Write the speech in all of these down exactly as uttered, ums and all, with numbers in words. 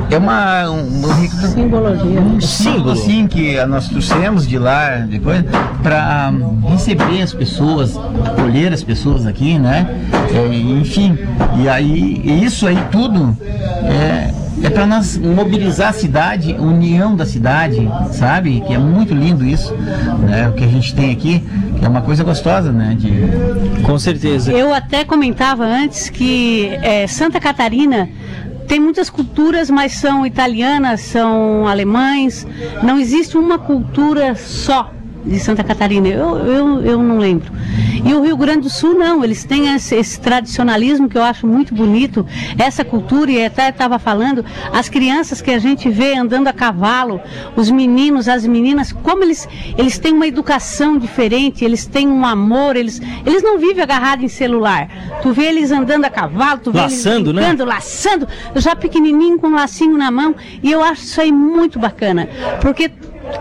é uma um, um, simbologia, um símbolo assim que nós trouxemos de lá, de coisa, para receber as pessoas, acolher as pessoas aqui, né? É, enfim, e aí isso aí tudo é É para nós mobilizar a cidade, a união da cidade, sabe? Que é muito lindo isso, né? O que a gente tem aqui, que é uma coisa gostosa, né? De... Com certeza. Eu até comentava antes que é, Santa Catarina tem muitas culturas, mas são italianas, são alemães. Não existe uma cultura só de Santa Catarina, eu, eu, eu não lembro. E o Rio Grande do Sul não, eles têm esse, esse tradicionalismo que eu acho muito bonito, essa cultura, e até estava falando, as crianças que a gente vê andando a cavalo, os meninos, as meninas, como eles, eles têm uma educação diferente, eles têm um amor, eles, eles não vivem agarrados em celular. Tu vê eles andando a cavalo, tu vê laçando, eles brincando, né? laçando, já pequenininho com um lacinho na mão, e eu acho isso aí muito bacana, porque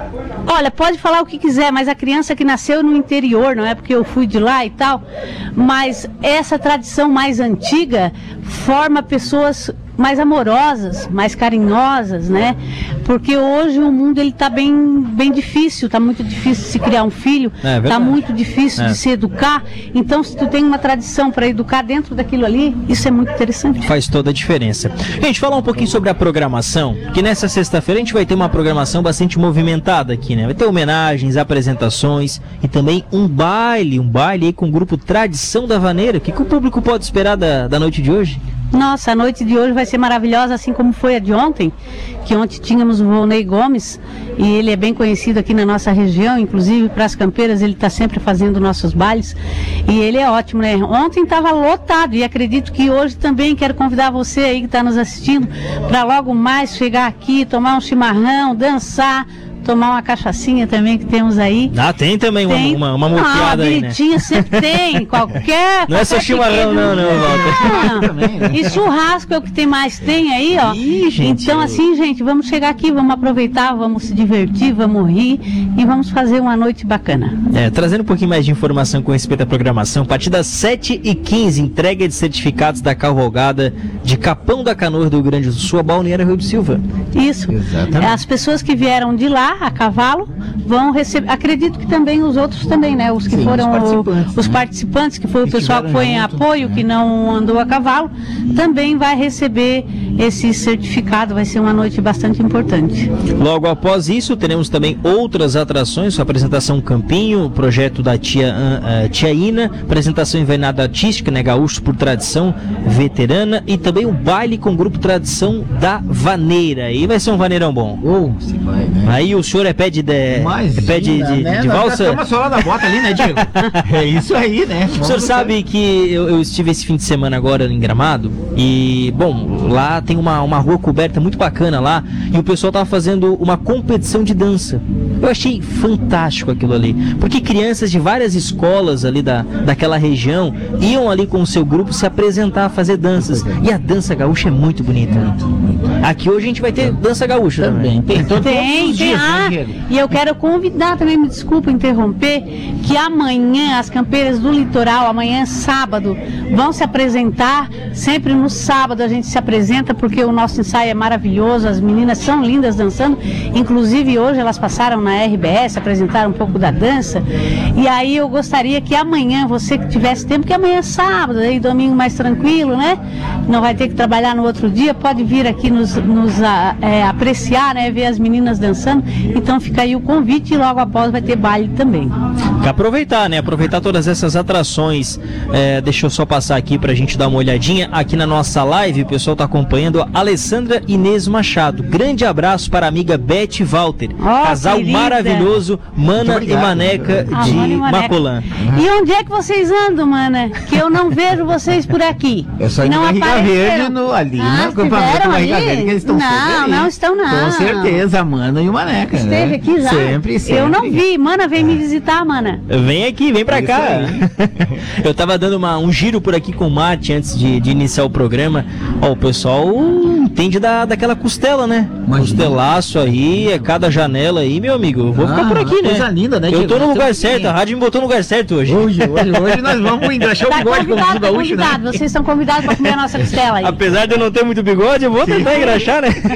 olha, pode falar o que quiser, mas a criança que nasceu no interior, não é porque eu fui de lá e tal, mas essa tradição mais antiga forma pessoas mais amorosas, mais carinhosas, né? Porque hoje o mundo ele tá bem, bem difícil, tá muito difícil de se criar um filho, é tá muito difícil é. de se educar. Então, se tu tem uma tradição para educar dentro daquilo ali, isso é muito interessante. Faz toda a diferença. Gente, falar um pouquinho sobre a programação, que nessa sexta-feira a gente vai ter uma programação bastante movimentada aqui, né? Vai ter homenagens, apresentações e também um baile, um baile aí com o grupo Tradição da Vaneira. O que, que o público pode esperar da, da noite de hoje? Nossa, a noite de hoje vai ser maravilhosa, assim como foi a de ontem, que ontem tínhamos o Volney Gomes, e ele é bem conhecido aqui na nossa região, inclusive para as campeiras, ele está sempre fazendo nossos bailes, e ele é ótimo, né? Ontem estava lotado, e acredito que hoje também quero convidar você aí que está nos assistindo, para logo mais chegar aqui, tomar um chimarrão, dançar, tomar uma cachaçinha também que temos aí. Ah, tem também tem... uma, uma, uma moqueada ah, aí, né? sempre tem, qualquer... Não é só chimarrão, não, não, Walter. Não. E churrasco é o que tem mais tem aí, ó. Ih, gente, então, assim, gente, vamos chegar aqui, vamos aproveitar, vamos se divertir, vamos rir e vamos fazer uma noite bacana. É, trazendo um pouquinho mais de informação com respeito à programação, a partir das sete e quinze, entrega de certificados da cavalgada de Capão da Canoa do Rio Grande do Sul, a Balneário Rio de Silva. Isso. Exatamente. As pessoas que vieram de lá, a cavalo, vão receber, acredito que também os outros também, né? Os que Sim, foram os participantes, o, os né? participantes, que foi o Que pessoal que foi em junto, apoio, né? que não andou a cavalo, também vai receber esse certificado, vai ser uma noite bastante importante. Logo após isso, teremos também outras atrações, a apresentação Campinho, o projeto da tia, uh, tia Ina, apresentação invernada artística, né? Gaúcho por tradição veterana, e também o baile com o grupo Tradição da Vaneira. Aí vai ser um vaneirão bom. Oh, se vai, né? Aí o senhor é pé de, de, Imagina, é pé de, de, né? de valsa? Estamos só lá da bota ali, né, Diego? É isso aí, né? O senhor sabe que eu, eu estive esse fim de semana agora em Gramado e, bom, lá tem uma, uma rua coberta muito bacana lá e o pessoal tava fazendo uma competição de dança. Eu achei fantástico aquilo ali, porque crianças de várias escolas ali da, daquela região iam ali com o seu grupo se apresentar, fazer danças. E a dança gaúcha é muito bonita. Aqui hoje a gente vai ter dança gaúcha também. Tem, todo, Tem, tem. dias, Ah, né, e eu quero convidar também, me desculpa interromper, que amanhã as campeiras do litoral, amanhã sábado, vão se apresentar. Sempre no sábado a gente se apresenta, porque o nosso ensaio é maravilhoso, as meninas são lindas dançando, inclusive hoje elas passaram na R B S, apresentaram um pouco da dança, e aí eu gostaria que amanhã, você que tivesse tempo, que amanhã é sábado, aí domingo mais tranquilo, né? Não vai ter que trabalhar no outro dia, pode vir aqui nos, nos a, é, apreciar, né? Ver as meninas dançando, então fica aí o convite e logo após vai ter baile também. Aproveitar, né? Aproveitar todas essas atrações. É, deixa eu só passar aqui pra gente dar uma olhadinha aqui na nossa live. O pessoal tá acompanhando a Alessandra Inês Machado. Grande abraço para a amiga Beth Walter. Oh, casal querida. Maravilhoso, Mana obrigado, e Maneca Ah, de Mana e Maneca. Macolã. E onde é que vocês andam, mana? Que eu não vejo vocês por aqui. É só ir não no Barriga apareceram. Verde no, ali, Ah, no acampamento estiveram Barriga ali? Verde, que eles estão Não, sempre aí. não estão não. Com certeza, a Mana e o Maneca, Esteve né? aqui já. Sempre, sempre. Eu não vi. Mana, vem me visitar, mana. Vem aqui, vem pra Isso cá. aí. Eu tava dando uma, um giro por aqui com o Mate antes de, de iniciar o programa. Ó, o pessoal entende da, daquela costela, né? Imagina. Costelaço aí, é cada janela aí, meu amigo. Eu vou Ah, ficar por aqui, né? coisa linda, né, Eu Diego? tô no Nós lugar estamos certo, a aqui. rádio me botou no lugar certo hoje. Hoje, hoje, hoje nós vamos engraxar o Tá bigode como convidado, o tá gaúcho, né? convidado. Vocês estão convidados para comer a nossa costela aí. Apesar de eu não ter muito bigode, eu vou tentar engraxar, né?